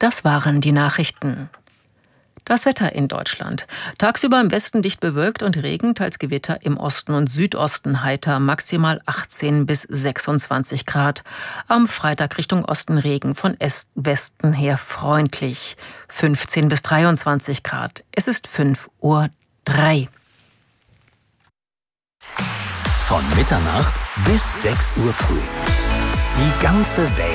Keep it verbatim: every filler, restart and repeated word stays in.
Das waren die Nachrichten. Das Wetter in Deutschland. Tagsüber im Westen dicht bewölkt und Regen, teils Gewitter, im Osten und Südosten heiter, maximal achtzehn bis sechsundzwanzig Grad. Am Freitag Richtung Osten Regen, von Westen her freundlich, fünfzehn bis dreiundzwanzig Grad. Es ist fünf Uhr drei. Von Mitternacht bis sechs Uhr früh. Die ganze Welt